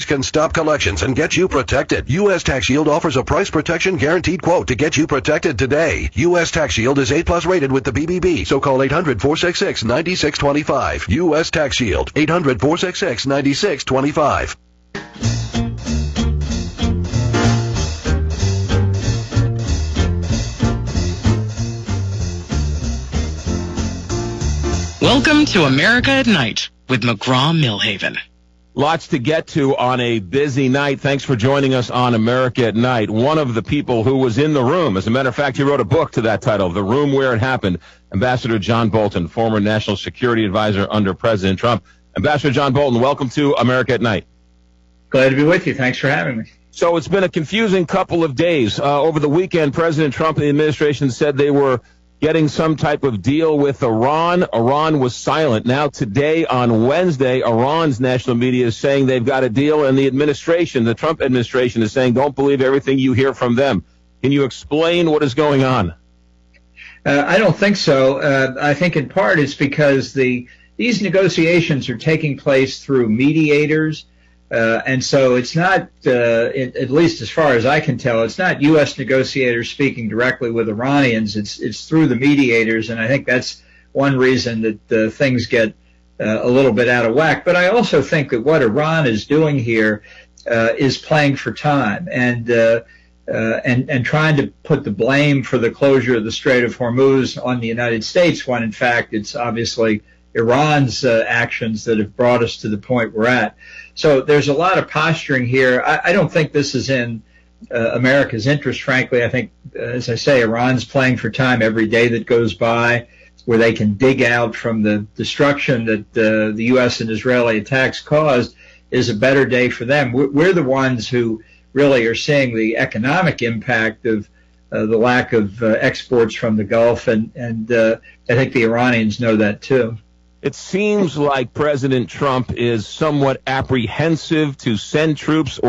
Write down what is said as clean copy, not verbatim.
can stop collections and get you protected. U.S. Tax Shield offers a price protection guaranteed quote to get you protected today. U.S. Tax Shield is 8+ rated with the BBB, so call 800-466-9625. U.S. Tax Shield, 800-466-9625. Welcome to America at Night with McGraw-Milhaven. Lots to get to on a busy night. Thanks for joining us on America at Night. One of the people who was in the room, as a matter of fact, he wrote a book to that title, The Room Where It Happened, Ambassador John Bolton, former National Security Advisor under President Trump. Ambassador John Bolton, welcome to America at Night. Glad to be with you. Thanks for having me. So it's been a confusing couple of days. Over the weekend, President Trump and the administration said they were getting some type of deal with Iran. Iran was silent. Now today, on Wednesday, Iran's national media is saying they've got a deal, and the administration, the Trump administration, is saying don't believe everything you hear from them. Can you explain what is going on? I don't think so. I think in part it's because these negotiations are taking place through mediators. And so it's not, at least as far as I can tell, it's not U.S. negotiators speaking directly with Iranians. It's through the mediators, and I think that's one reason that things get a little bit out of whack. But I also think that what Iran is doing here is playing for time and trying to put the blame for the closure of the Strait of Hormuz on the United States, when in fact it's obviously Iran's actions that have brought us to the point we're at. So there's a lot of posturing here. I don't think this is in America's interest, frankly. I think, as I say, Iran's playing for time every day that goes by where they can dig out from the destruction that the U.S. and Israeli attacks caused is a better day for them. We're the ones who really are seeing the economic impact of the lack of exports from the Gulf, and I think the Iranians know that too. It seems like President Trump is somewhat apprehensive to send troops